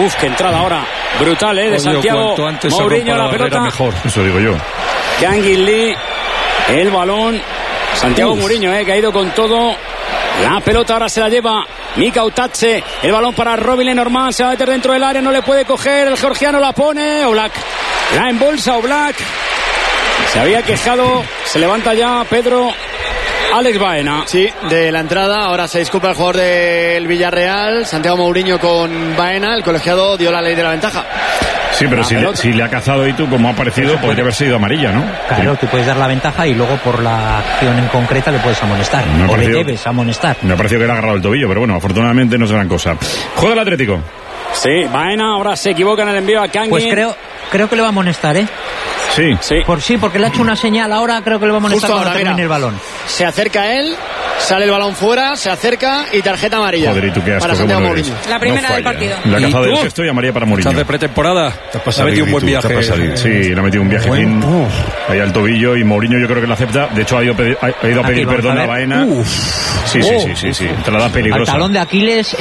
Qué entrada ahora brutal, de Santiago Mourinho, la pelota. Mejor. Eso digo yo. Kangin Lee, el balón. Santiago Mourinho, que ha ido con todo. La pelota ahora se la lleva Mika Utache. El balón para Robin Lenormand. Se va a meter dentro del área, no le puede coger. El georgiano la pone. Oblak la embolsa. Oblak se había quejado. Se levanta ya Pedro. Alex Baena. Sí, de la entrada. Ahora se disculpa el jugador del Villarreal. Santiago Mourinho con Baena. El colegiado dio la ley de la ventaja. Sí, pero si le ha cazado y tú, como ha parecido, podría haber sido amarilla, ¿no? Claro, tú puedes dar la ventaja y luego por la acción en concreta le puedes amonestar. O le debes amonestar. Me ha parecido que le ha agarrado el tobillo, pero bueno, afortunadamente no es gran cosa. Juega el Atlético. Sí, Baena ahora se equivoca en el envío a Kangin. Pues creo que le va a amonestar, Sí. Porque le ha hecho una señal. Ahora creo que le va a amonestar cuando termine el balón. Se acerca a él, sale el balón fuera, se acerca y tarjeta amarilla. Joder, ¿y tú qué asco, para Santiago Mourinho. La primera del partido. La cazada del sexto y amarilla para Mourinho. Estás de pretemporada. Ha metido un buen viaje. Sí, le ha metido un viaje ahí al tobillo y Mourinho yo creo que lo acepta. De hecho ha ido a pedir perdón a Baena. Sí. Entrada peligrosa. El talón de Aquiles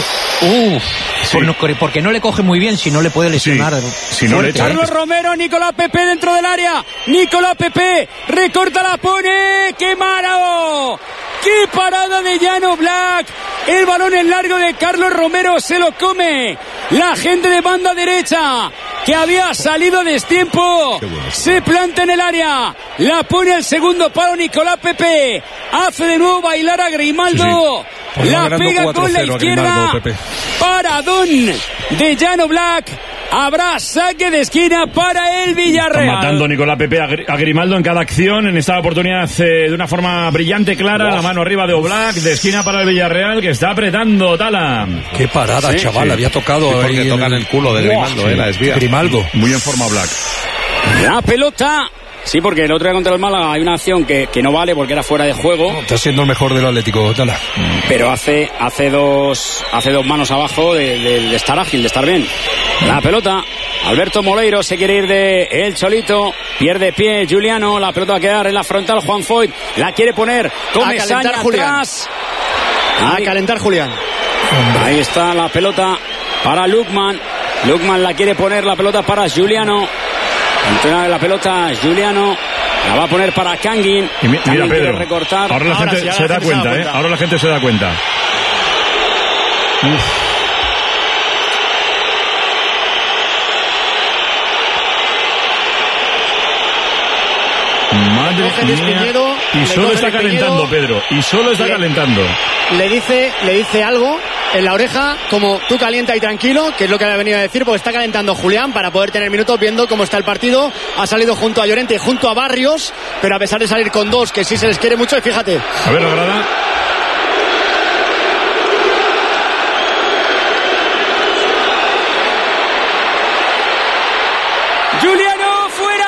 porque no le coge muy bien, si no le puede lesionar. Si no le echa. Carlos Romero, Nicolás Pepe dentro del área. Nicolás Pepe recorta, la pone. ¡Qué malo! ¡Qué parada de Jan Oblak! El balón en largo de Carlos Romero se lo come la gente de banda derecha, que había salido a destiempo. Se planta en el área, la pone al segundo palo Nicolás Pepe. Hace de nuevo bailar a Grimaldo. La pega con la izquierda. Paradón de Jan Oblak. Habrá saque de esquina para el Villarreal. Está matando Nicolás Pepe a Grimaldo en cada acción. En esta oportunidad de una forma brillante, clara. La mano arriba de Oblak, de esquina para el Villarreal, que está apretando Tala. Qué parada, chaval. Sí. Había tocado ahí. Tocan el culo de Grimaldo, la desvía. Grimaldo. Muy en forma Oblak. La pelota. Sí, porque el otro día contra el Málaga hay una acción que no vale porque era fuera de juego. Está siendo el mejor del Atlético, Tala. Pero hace dos manos abajo de estar ágil, de estar bien. La pelota. Alberto Moleiro se quiere ir de el Cholito. Pierde pie Juliano. La pelota va a quedar en la frontal. Juan Foyt la quiere poner. Comesaña atrás. A calentar Julián. Ahí está la pelota para Lukman. Lukman la quiere poner, la pelota para Juliano. Entrena la pelota Juliano. La va a poner para Kangin. Y mira, Pedro, recortar. Ahora la gente se da cuenta, Ahora la gente se da cuenta. Madre mía. Y solo está calentando, Pedro. Y solo está calentando. Le dice algo en la oreja, como tú calienta y tranquilo, que es lo que le ha venido a decir, porque está calentando Julián para poder tener minutos viendo cómo está el partido. Ha salido junto a Llorente y junto a Barrios, pero a pesar de salir con dos, que sí se les quiere mucho, y fíjate. A ver la grada. Juliano fuera.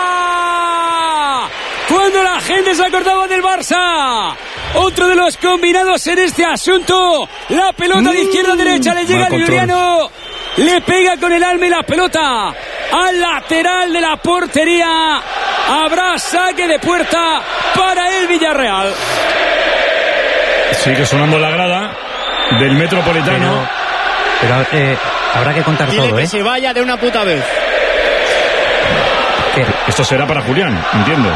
Cuando la gente se acordaba del Barça. Otro de los combinados en este asunto. La pelota de izquierda a derecha le llega a Juliano. Le pega con el alma y la pelota al lateral de la portería. Habrá saque de puerta para el Villarreal. Sigue sonando la grada del Metropolitano. Pero habrá que contar todo, que se vaya de una puta vez. Esto será para Julián, entiendo.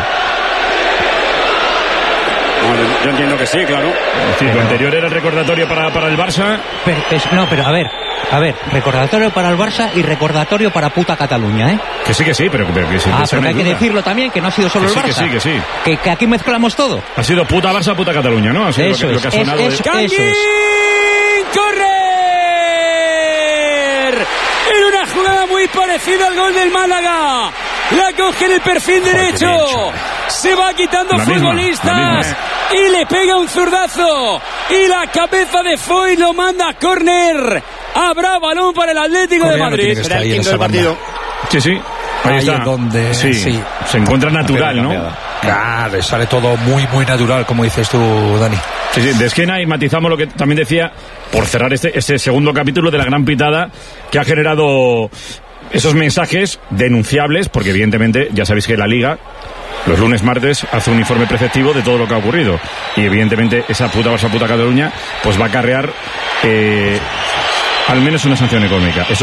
Yo entiendo que sí, claro. Sí, lo anterior era el recordatorio para el Barça. Pero a ver, recordatorio para el Barça y recordatorio para puta Cataluña, Que sí, pero que sí. Pero hay que decirlo también, que no ha sido solo el Barça. Que sí. Que aquí mezclamos todo. Ha sido puta Barça, puta Cataluña, ¿no? Ha sido eso lo que ha sonado. Eso es. ¡Correr! En una jugada muy parecida al gol del Málaga. La coge en el perfil derecho. Se va quitando futbolistas. Y le pega un zurdazo. Y la cabeza de Foyt lo manda a córner. Habrá balón para el Atlético de Madrid. Será el quinto del partido. Sí. Ahí está. Donde sí. Se encuentra natural, ¿no? Claro, sale todo muy, muy natural, como dices tú, Dani. Sí, de esquina, y matizamos lo que también decía, por cerrar este segundo capítulo de la gran pitada que ha generado esos mensajes denunciables, porque evidentemente ya sabéis que la Liga los lunes, martes hace un informe preceptivo de todo lo que ha ocurrido, y evidentemente esa puta Barça, puta Cataluña pues va a acarrear al menos una sanción económica. Eso